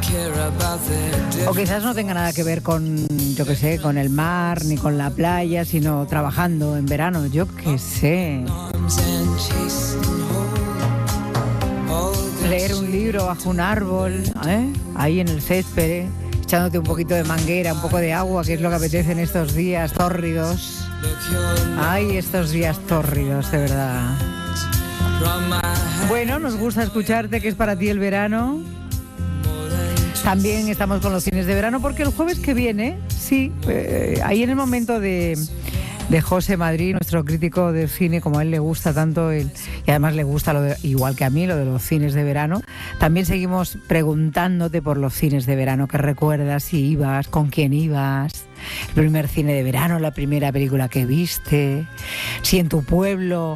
O quizás no tenga nada que ver con, yo qué sé, con el mar ni con la playa, sino trabajando en verano, yo qué sé. Leer un libro bajo un árbol, ahí en el césped, echándote un poquito de manguera, un poco de agua, que es lo que apetece en estos días tórridos. Ay, estos días tórridos, de verdad. Bueno, nos gusta escucharte, que es para ti el verano. También estamos con los cines de verano, porque el jueves que viene, sí, ahí en el momento de José Madrid, nuestro crítico de cine, como a él le gusta tanto, y además le gusta igual que a mí, lo de los cines de verano. También seguimos preguntándote por los cines de verano, que recuerdas, si ibas, con quién ibas, el primer cine de verano, la primera película que viste, si en tu pueblo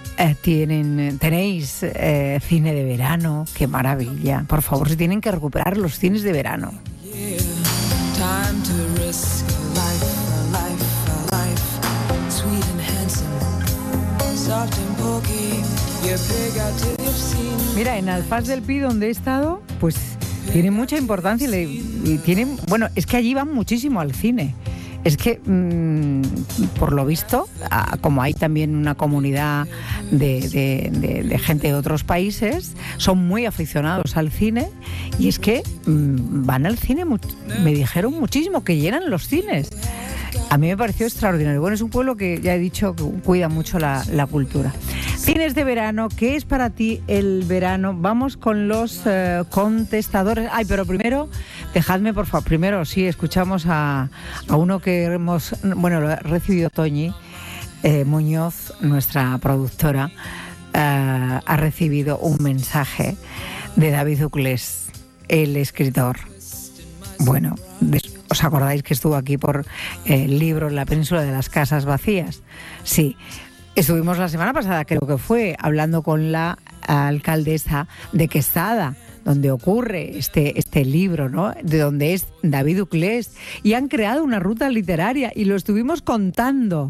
tenéis cine de verano. Qué maravilla. Por favor, si tienen que recuperar los cines de verano. Mira, en Alfaz del Pi, donde he estado, pues tiene mucha importancia y tienen, bueno, es que allí van muchísimo al cine. Es que, por lo visto, como hay también una comunidad de gente de otros países, son muy aficionados al cine, y es que van al cine, me dijeron muchísimo que llenan los cines. A mí me pareció extraordinario. Bueno, es un pueblo que, ya he dicho, que cuida mucho la cultura. Cines de verano, ¿qué es para ti el verano? Vamos con los contestadores. Ay, pero primero, dejadme, por favor, primero sí, escuchamos a uno que lo ha recibido Toñi Muñoz, nuestra productora, ha recibido un mensaje de David Uclés, el escritor. Bueno, ¿os acordáis que estuvo aquí por el libro La península de las casas vacías? Sí. Estuvimos la semana pasada, creo que fue, hablando con la alcaldesa de Quesada, donde ocurre este libro, ¿no? De donde es David Uclés, y han creado una ruta literaria y lo estuvimos contando.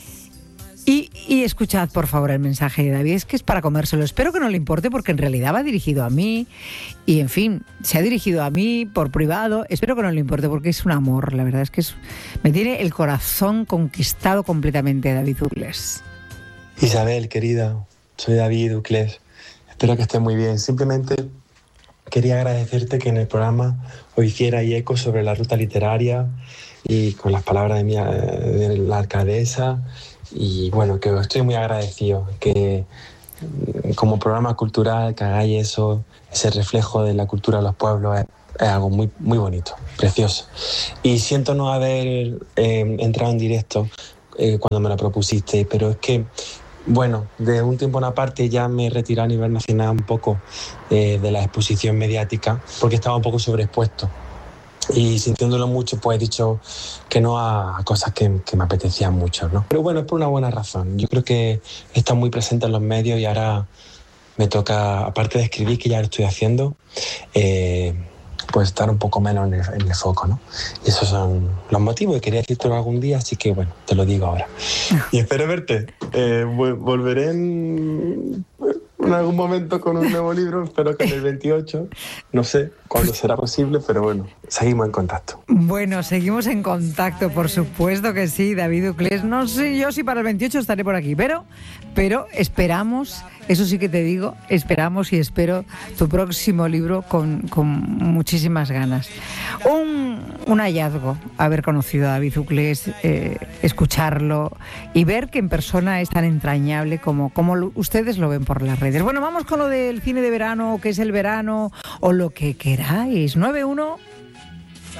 Y escuchad, por favor, el mensaje de David, es que es para comérselo. Espero que no le importe, porque en realidad va dirigido a mí, y en fin, se ha dirigido a mí por privado. Espero que no le importe, porque es un amor, la verdad es que me tiene el corazón conquistado completamente, David Uclés. Isabel, querida, soy David Uclés. Espero que estés muy bien. Simplemente quería agradecerte que en el programa hoy hiciera eco sobre la ruta literaria, y con las palabras de la alcaldesa. Y bueno, que estoy muy agradecido que como programa cultural que hagáis eso, ese reflejo de la cultura de los pueblos, es algo muy, muy bonito, precioso. Y siento no haber entrado en directo cuando me lo propusiste, pero es que, bueno, de un tiempo a una parte ya me he retirado a nivel nacional un poco de la exposición mediática, porque estaba un poco sobreexpuesto. Y sintiéndolo mucho, pues he dicho que no a cosas que me apetecían mucho, ¿no? Pero bueno, es por una buena razón. Yo creo que está muy presente en los medios, y ahora me toca, aparte de escribir, que ya lo estoy haciendo, pues estar un poco menos en el foco, ¿no? Y esos son los motivos, y quería decírtelo algún día, así que bueno, te lo digo ahora. Y espero verte. Volveré en algún momento con un nuevo libro, espero que en el 28, no sé cuándo será posible, pero bueno, seguimos en contacto. Bueno, seguimos en contacto, por supuesto que sí, David Uclés. No sé yo si para el 28 estaré por aquí, pero esperamos, eso sí que te digo, esperamos y espero tu próximo libro con muchísimas ganas. Un hallazgo haber conocido a David Uclés, escucharlo y ver que en persona es tan entrañable como ustedes lo ven por las redes. Bueno, vamos con lo del cine de verano, qué es el verano, o lo que queráis. 91